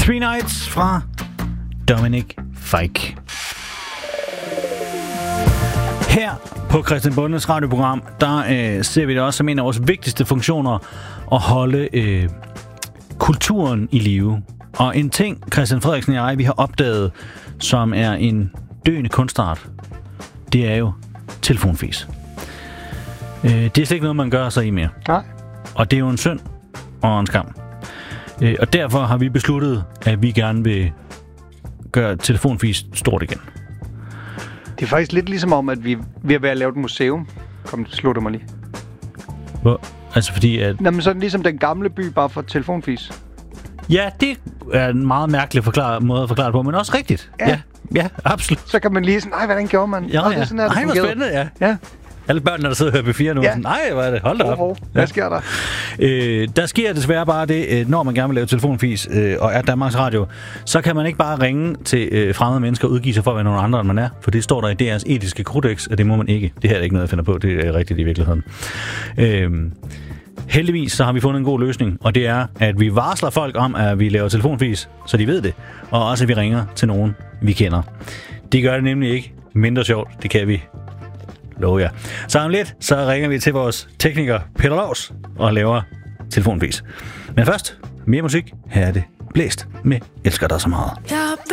Three Nights fra Dominic Fike. Her på Christian Bondes radioprogram, der ser vi det også som en af vores vigtigste funktioner at holde kulturen i live. Og en ting, Christian Frederiksen og jeg, vi har opdaget, som er en døende kunstart, det er jo telefonfis. Det er slet ikke noget, man gør sig i mere. Nej. Og det er jo en synd og en skam. Og derfor har vi besluttet, at vi gerne vil gøre telefonfis stort igen. Det er faktisk lidt ligesom om, at vi er ved at lave et museum. Kom, slutter mig lige. Hvor? Altså fordi at... Jamen sådan ligesom den gamle by, bare for telefonfis. Ja, det er en meget mærkelig måde at forklare det på, men også rigtigt. Ja, absolut. Så kan man lige sådan, nej, hvordan gjorde man? Ja. Det er sådan, her, det hvor spændende, ja. Alle børnene, der sidder og hører P4 nu, sådan, nej, hvad er det? Hold da op. Hvad sker der? Der sker desværre bare det, når man gerne vil lave telefonfis og er Danmarks Radio, så kan man ikke bare ringe til fremmede mennesker og udgive sig for at være nogen andre, end man er, for det står der i DR's etiske kodex, og det må man ikke. Det her er ikke noget, jeg finder på, det er rigtigt i virkeligheden. Heldigvis så har vi fundet en god løsning, og det er, at vi varsler folk om, at vi laver telefonfis, så de ved det, og også at vi ringer til nogen, vi kender. Det gør det nemlig ikke mindre sjovt, det kan vi love jer. Så om lidt, så ringer vi til vores tekniker Peter Laus og laver telefonfis. Men først, mere musik. Her er det Blæst med Elsker dig så meget.